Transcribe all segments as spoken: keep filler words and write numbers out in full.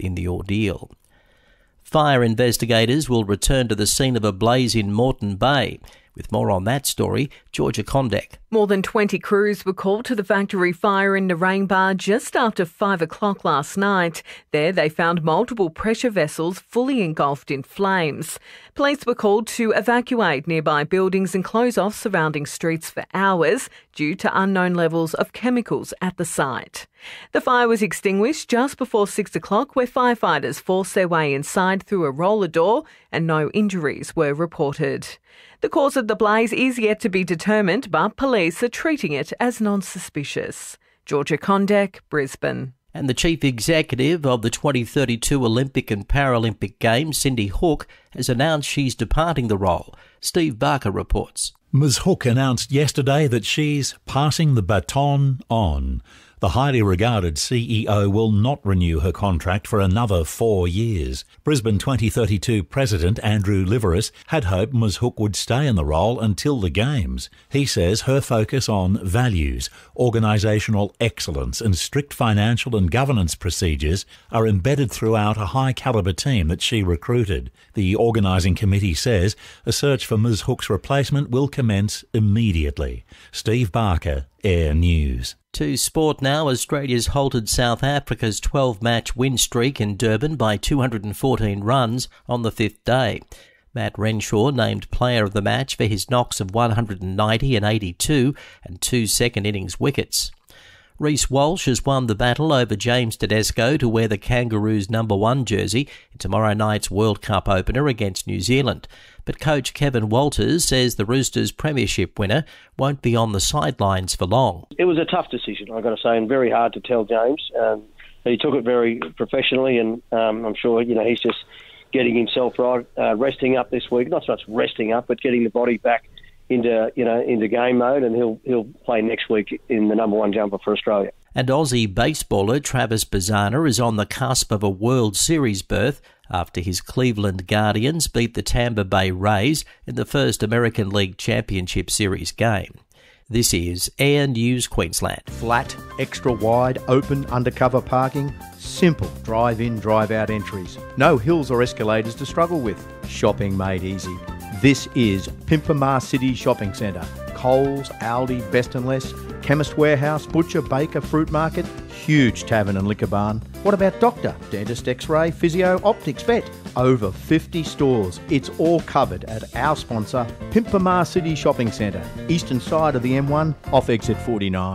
in the ordeal. Fire investigators will return to the scene of a blaze in Moreton Bay. With more on that story, Georgia Condek. More than twenty crews were called to the factory fire in Narangba just after five o'clock last night. There they found multiple pressure vessels fully engulfed in flames. Police were called to evacuate nearby buildings and close off surrounding streets for hours due to unknown levels of chemicals at the site. The fire was extinguished just before six o'clock, where firefighters forced their way inside through a roller door and no injuries were reported. The cause of the blaze is yet to be determined, but police are treating it as non-suspicious. Georgia Condek, Brisbane. And the Chief Executive of the twenty thirty-two Olympic and Paralympic Games, Cindy Hook, has announced she's departing the role. Steve Barker reports. Miz Hook announced yesterday that she's passing the baton on. The highly regarded C E O will not renew her contract for another four years. Brisbane twenty thirty-two President Andrew Liveris had hoped Miz Hook would stay in the role until the Games. He says her focus on values, organisational excellence and strict financial and governance procedures are embedded throughout a high-calibre team that she recruited. The organising committee says a search for Miz Hook's replacement will commence immediately. Steve Barker, Air News. To sport now, Australia's halted South Africa's twelve-match win streak in Durban by two hundred fourteen runs on the fifth day. Matt Renshaw named player of the match for his knocks of one hundred ninety and eighty-two and two second-innings wickets. Reece Walsh has won the battle over James Tedesco to wear the Kangaroos' number one jersey in tomorrow night's World Cup opener against New Zealand. But coach Kevin Walters says the Roosters' premiership winner won't be on the sidelines for long. It was a tough decision, I've got to say, and very hard to tell James. Um, he took it very professionally, and um, I'm sure you know he's just getting himself right, uh, resting up this week. Not so much resting up, but getting the body back into you know into game mode, and he'll he'll play next week in the number one jumper for Australia. And Aussie baseballer Travis Bazzana is on the cusp of a World Series berth after his Cleveland Guardians beat the Tampa Bay Rays in the first American League Championship Series game. This is Air News Queensland. Flat, extra wide, open, undercover parking. Simple drive-in, drive-out entries. No hills or escalators to struggle with. Shopping made easy. This is Pimpamar City Shopping Centre. Coles, Aldi, Best and Less, Chemist Warehouse, Butcher, Baker, Fruit Market, huge tavern and liquor barn. What about doctor, dentist, x-ray, physio, optics, vet? Over fifty stores. It's all covered at our sponsor, Pimpamar City Shopping Centre, eastern side of the M one, off exit forty-nine.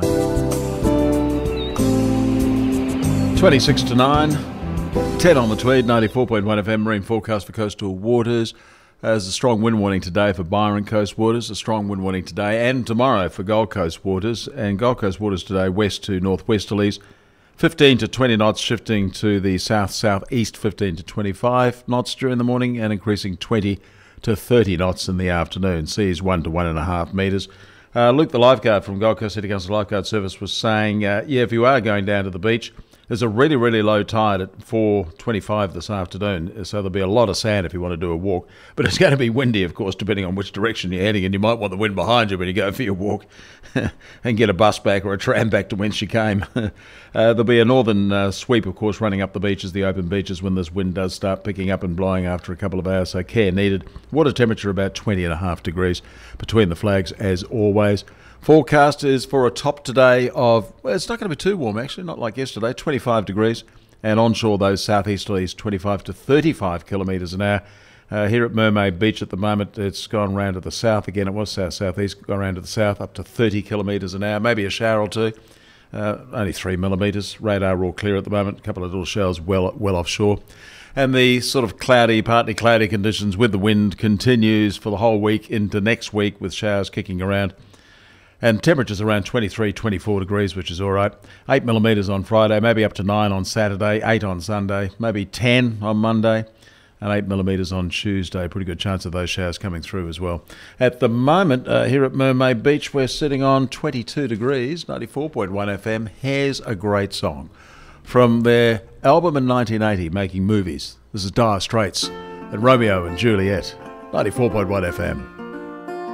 twenty-six to nine, ten on the Tweed, ninety-four point one F M, marine forecast for coastal waters. There's a strong wind warning today for Byron Coast waters, a strong wind warning today and tomorrow for Gold Coast waters. And Gold Coast waters today, west to northwesterlies, fifteen to twenty knots, shifting to the south-southeast, fifteen to twenty-five knots during the morning and increasing twenty to thirty knots in the afternoon. Seas one to one and a half metres. Uh, Luke, the lifeguard from Gold Coast City Council Lifeguard Service, was saying, uh, yeah, if you are going down to the beach, there's a really, really low tide at four twenty-five this afternoon, so there'll be a lot of sand if you want to do a walk. But it's going to be windy, of course, depending on which direction you're heading, and you might want the wind behind you when you go for your walk and get a bus back or a tram back to whence you came. uh, there'll be a northern uh, sweep, of course, running up the beaches, the open beaches, when this wind does start picking up and blowing after a couple of hours, so care needed. Water temperature about twenty and a half degrees between the flags, as always. Forecast is for a top today of, well, it's not going to be too warm actually, not like yesterday, twenty-five degrees, and onshore those southeasterlies twenty-five to thirty-five kilometres an hour. Uh, here at Mermaid Beach at the moment, it's gone round to the south again. It was south-southeast, gone round to the south up to thirty kilometres an hour, maybe a shower or two. Uh, only three millimetres. Radar all clear at the moment. A couple of little showers well well offshore. And the sort of cloudy, partly cloudy conditions with the wind continues for the whole week into next week with showers kicking around. And temperatures around twenty-three, twenty-four degrees, which is all right. Eight millimetres on Friday, maybe up to nine on Saturday, eight on Sunday, maybe ten on Monday, and eight millimetres on Tuesday. Pretty good chance of those showers coming through as well. At the moment, uh, here at Mermaid Beach, we're sitting on twenty-two degrees, ninety-four point one F M. Here's a great song from their album in nineteen eighty, Making Movies. This is Dire Straits and Romeo and Juliet, ninety-four point one F M.